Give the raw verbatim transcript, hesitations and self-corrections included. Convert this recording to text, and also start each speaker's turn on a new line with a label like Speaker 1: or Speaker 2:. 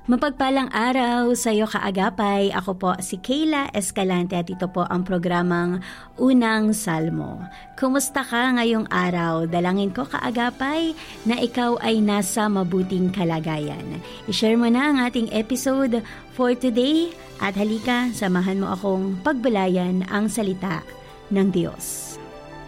Speaker 1: Mapagpalang araw sa iyo kaagapay. Ako po si Kayla Escalante at ito po ang programang Unang Salmo. Kumusta ka ngayong araw? Dalangin ko kaagapay na ikaw ay nasa mabuting kalagayan. I-share mo na ang ating episode for today at halika, samahan mo akong pagbulayan ang salita ng Diyos.